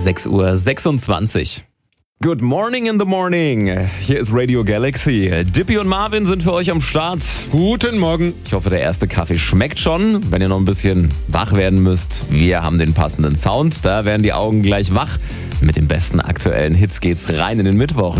6:26 Uhr. Good morning in the morning. Hier ist Radio Galaxy. Dippy und Marvin sind für euch am Start. Guten Morgen. Ich hoffe, der erste Kaffee schmeckt schon. Wenn ihr noch ein bisschen wach werden müsst, wir haben den passenden Sound. Da werden die Augen gleich wach. Mit den besten aktuellen Hits geht's rein in den Mittwoch.